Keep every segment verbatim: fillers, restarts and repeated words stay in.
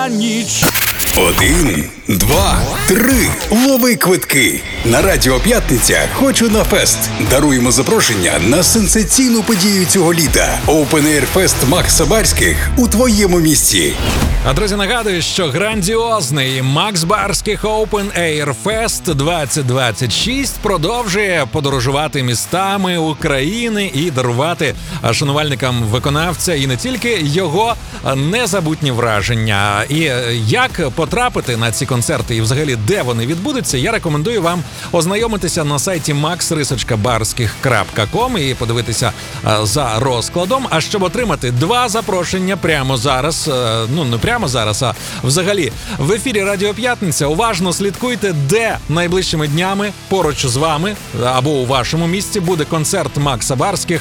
на ніч. Один, два, три. Лови квитки. На Радіо П'ятниця «Хочу на фест». Даруємо запрошення на сенсаційну подію цього літа. Open Air Fest Макса Барських у твоєму місті. А, друзі, нагадую, що грандіозний Макс Барських Open Air Fest двадцять двадцять шість продовжує подорожувати містами України і дарувати шанувальникам виконавця і не тільки його незабутні враження. І як потрапити на ці концерти і взагалі де вони відбудуться, я рекомендую вам ознайомитися на сайті макс барських крапка ком і подивитися за розкладом. А щоб отримати два запрошення прямо зараз, ну не прямо зараз, а взагалі в ефірі Радіо П'ятниця, уважно слідкуйте, де найближчими днями поруч з вами або у вашому місті буде концерт Макса Барських,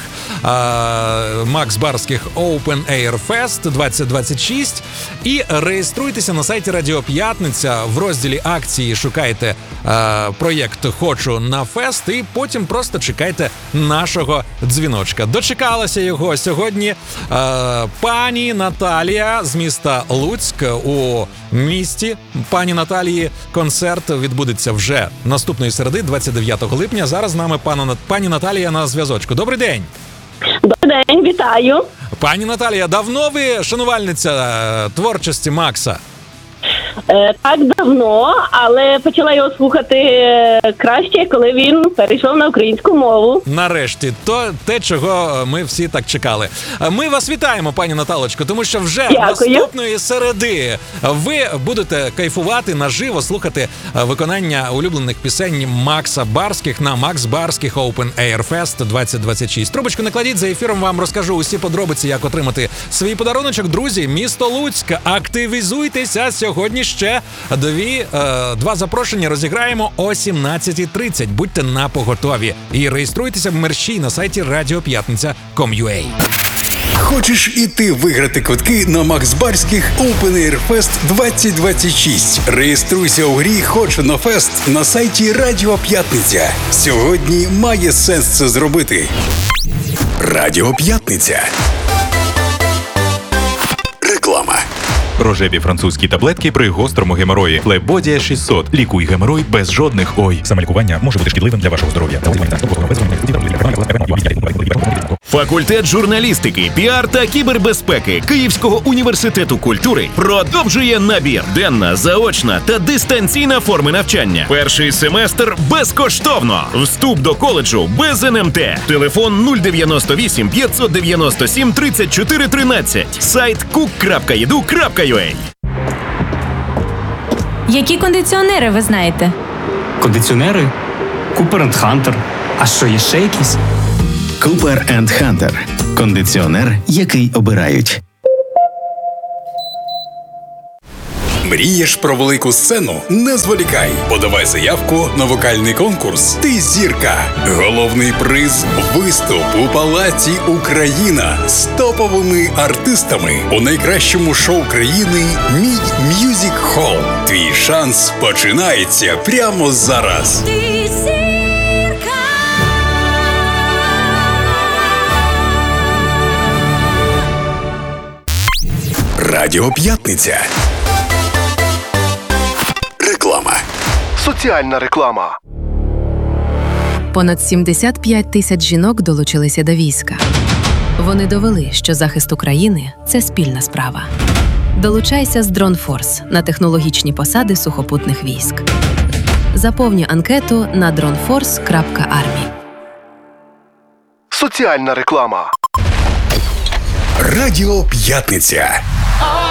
Макс Барських Open Air Fest двадцять двадцять шість, і реєструйтеся на сайті Радіо П'ятниця, в розділі акції шукайте е, проєкт «Хочу на фест» і потім просто чекайте нашого дзвіночка. Дочекалася його сьогодні е, пані Наталія з міста Луцьк у місті. Пані Наталії концерт відбудеться вже наступної середи, двадцять дев'ятого липня. Зараз з нами пана, пані Наталія на зв'язочку. Добрий день! Добрий день, вітаю! Пані Наталія, давно ви шанувальниця творчості Макса? Е, так, давно, але почала його слухати краще, коли він перейшов на українську мову. Нарешті, то те, чого ми всі так чекали. Ми вас вітаємо, пані Наталочко, тому що вже Дякую. Наступної середи ви будете кайфувати наживо, слухати виконання улюблених пісень Макса Барських на Макс Барських Open Air Fest двадцять двадцять шість. Трубочку не кладіть, за ефіром вам розкажу усі подробиці, як отримати свій подаруночок. Друзі, місто Луцьк, активізуйтеся сьогодні. Ще дві, е, два запрошення розіграємо о сімнадцятій тридцять. Будьте напоготові. І реєструйтеся в мерщій на сайті радіо п'ятниця крапка ком ю а. Хочеш і ти виграти квитки на Макс Барських Open Air Fest двадцять двадцять шість? Реєструйся у грі «Хочу на фест» на сайті Радіо П'ятниця. Сьогодні має сенс це зробити. Радіо П'ятниця. Реклама. Рожеві французькі таблетки при гострому геморої. Лебодія шістсот. Лікуй геморой без жодних ой. Самолікування може бути шкідливим для вашого здоров'я. Факультет журналістики, піар та кібербезпеки Київського університету культури продовжує набір. Денна, заочна та дистанційна форми навчання. Перший семестр безкоштовно. Вступ до коледжу без ен ем те. Телефон нуль дев'яносто вісім п'ятсот дев'яносто сім тридцять чотири тринадцять. Сайт кук крапка і ді ю крапка ю а. Які кондиціонери ви знаєте? Кондиціонери? Cooper енд Hunter. А що, є ще якісь? Cooper енд Hunter. Кондиціонер, який обирають. Мрієш про велику сцену? Не зволікай. Подавай заявку на вокальний конкурс «Ти зірка». Головний приз – виступ у Палаці Україна з топовими артистами у найкращому шоу країни «Мідь М'юзік Холл». Твій шанс починається прямо зараз. Ти зірка. Радіо П'ятниця. Реклама. Соціальна реклама. Понад сімдесят п'ять тисяч жінок долучилися до війська. Вони довели, що захист України – це спільна справа. Долучайся з DroneForce на технологічні посади сухопутних військ. Заповнюй анкету на дронфорс крапка армі. Соціальна реклама. Радіо П'ятниця.